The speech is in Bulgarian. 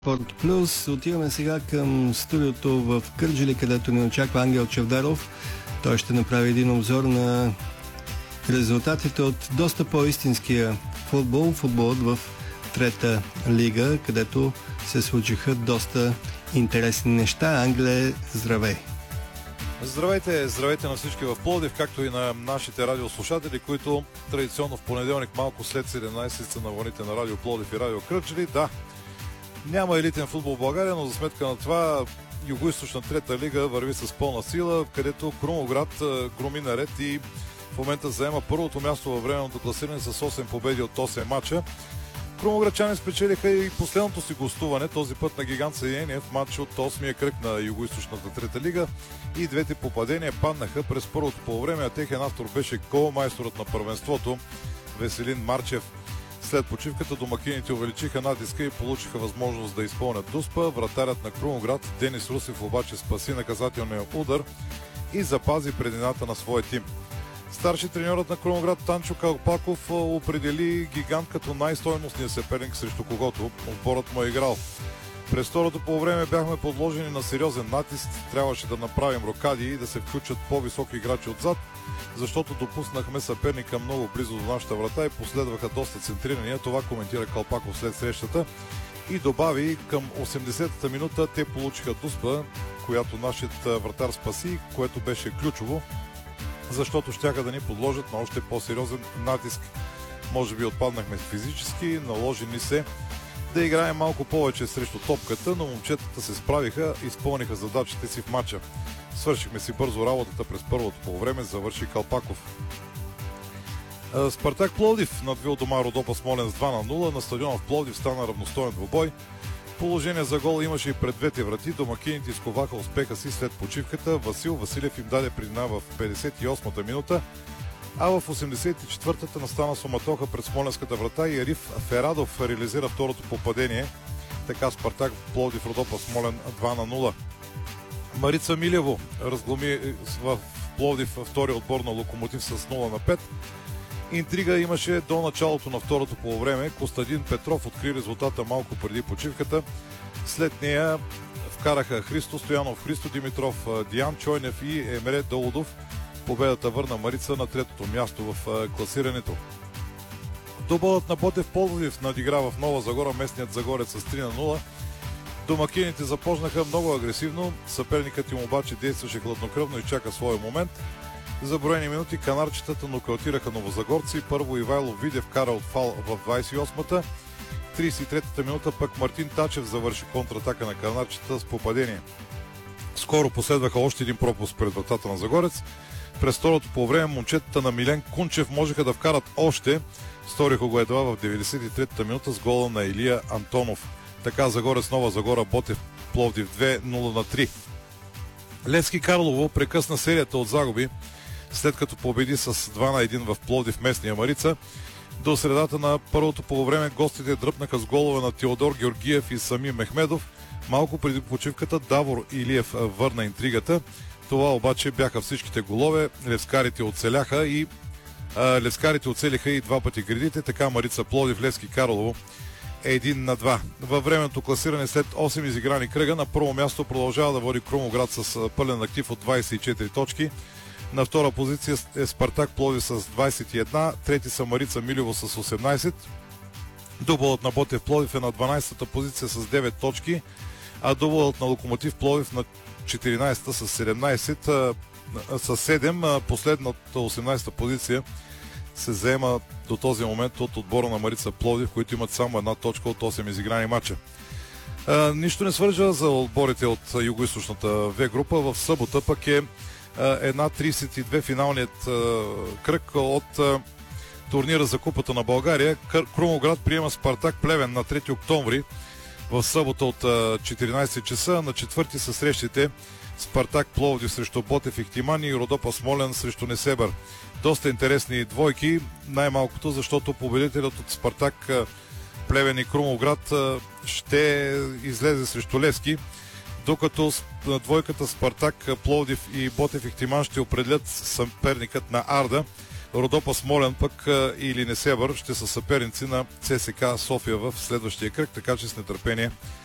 Спорт Плюс. Отиваме сега към студиото в Кърджали, където ни очаква Ангел Чавдаров. Той ще направи един обзор на резултатите от доста по-истинския футбол. Футболът в трета лига, където се случиха доста интересни неща. Англе, здравей! Здравейте на всички в Пловдив, както и на нашите радиослушатели, които традиционно в понеделник, малко след 17 са на вълните на Радио Пловдив и Радио Кърджали. Да, няма елитен футбол в България, но за сметка на това Югоизточна трета лига върви с пълна сила, където Крумовград громи наред и в момента заема първото място във временното класиране с 8 победи от 8 мача. Крумовградчани спечелиха и последното си гостуване, този път на Гигант Съединение в матч от 8-я кръг на Югоизточната трета лига, и двете попадения паднаха през първото полувреме, а техен автор беше голмайсторът на първенството Веселин Марчев. След почивката домакините увеличиха натиска и получиха възможност да изпълнят дуспа. Вратарят на Крумовград Денис Русев обаче спаси наказателния удар и запази предината на своя тим. Старши треньорът на Крумовград Танчо Калпаков определи Гигант като най-стойностния съперник, срещу когото отборът му е играл. През второто полувреме бяхме подложени на сериозен натиск, трябваше да направим рокади и да се включат по-високи играчи отзад, защото допуснахме съперника много близо до нашата врата и последваха доста центрирания. Това коментира Калпаков след срещата и добави: към 80-та минута те получиха дуспа, която нашият вратар спаси, което беше ключово, защото щяха да ни подложат на още по-сериозен натиск. Може би отпаднахме физически, наложи ни се да играем малко повече срещу топката, но момчетата се справиха и изпълниха задачите си в матча. Свършихме си бързо работата през първото полувреме, завърши Калпаков. Спартак Пловдив надви у дома Родопа Смолен с 2-0. На стадиона в Пловдив стана равностоен двубой. Положение за гол имаше и пред двете врати. Домакините изковаха успеха си след почивката. Васил Василев им даде предина в 58-та минута, а в 84-та настана суматоха пред смоленската врата и Ариф Ферадов реализира второто попадение. Така Спартак Пловдив Родопа Смолен 2-0. Марица Милево разгломи в Пловдив втория отбор на Локомотив с 0-5. Интрига имаше до началото на второто полувреме. Костадин Петров откри резултата малко преди почивката. След нея вкараха Христо Стоянов, Христо Димитров, Диан Чойнев и Емре Долудов. Победата върна Марица на третото място в класирането. Дублът на Ботев Пловдив надигра в Нова Загора местният Загорец с 3-0. Домакините започнаха много агресивно, съперникът им обаче действаше хладнокръвно и чака своя момент. За броени минути канарчетата нокаутираха новозагорци. Първо Ивайло Видев кара от фал в 28-та. 33-та минута пък Мартин Тачев завърши контратака на канарчетата с попадение. Скоро последваха още един пропуск пред вратата на Загорец. През второто полувреме момчетата на Милен Кунчев можеха да вкарат още. Сториха го едва в 93-та минута с гола на Илия Антонов. Така Загорец Нова Загора Ботев Пловдив 2-0-3. Левски Карлово прекъсна серията от загуби, след като победи с 2-1 в Пловдив местния Марица. До средата на първото полувреме гостите дръпнаха с голове на Теодор Георгиев и Сами Мехмедов. Малко преди почивката Давор Илиев върна интригата. Това обаче бяха всичките голове. Левскарите оцелиха и два пъти гредите. Така Марица Пловдив Левски Карлово 1-2. Във временното класиране след 8 изиграни кръга на първо място продължава да води Крумовград с пълен актив от 24 точки. На втора позиция е Спартак Пловдив с 21, трети са Марица Милево с 18. Дублът на Ботев Пловдив е на 12-та позиция с 9 точки, а дублът на Локомотив Пловдив на 14-та с 7. Последната 18-та позиция се заема до този момент от отбора на Марица Пловдив, които имат само една точка от 8 изиграни мача. Нищо не свържа за отборите от Югоизточната В група. В събота пък е една 32 финалният кръг от турнира за Купата на България. Крумовград приема Спартак Плевен на 3 октомври в събота от 14 часа. На 4 са срещите Спартак Пловдив срещу Ботев Ихтимани и Родопа Смолен срещу Несебър. Доста интересни двойки, най-малкото защото победителят от Спартак Плевен и Крумовград ще излезе срещу Левски, докато двойката Спартак Пловдив и Ботев Ихтиман ще определят съперникът на Арда. Родопа Смолен пък или Несебър ще са съперници на ЦСКА София в следващия кръг, така че с нетърпение